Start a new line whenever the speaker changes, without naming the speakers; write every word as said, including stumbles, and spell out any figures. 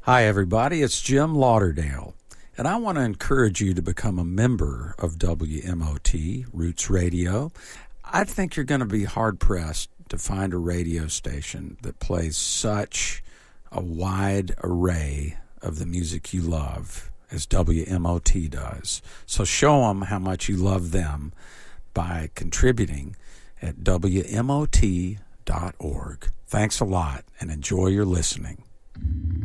Hi, everybody. It's Jim Lauderdale, and I want to encourage you to become a member of W M O T, Roots Radio. I think you're going to be hard-pressed to find a radio station that plays such a wide array of the music you love as W M O T does. So show them how much you love them by contributing at W M O T dot org. Thanks a lot, and enjoy your listening.